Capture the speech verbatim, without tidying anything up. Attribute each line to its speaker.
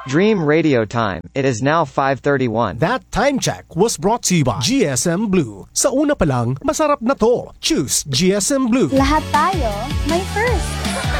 Speaker 1: Dream Radio Time. It is now five thirty-one.
Speaker 2: That time check was brought to you by G S M Blue. Sa una pa lang, masarap na to. Choose G S M Blue.
Speaker 3: Lahat tayo may first.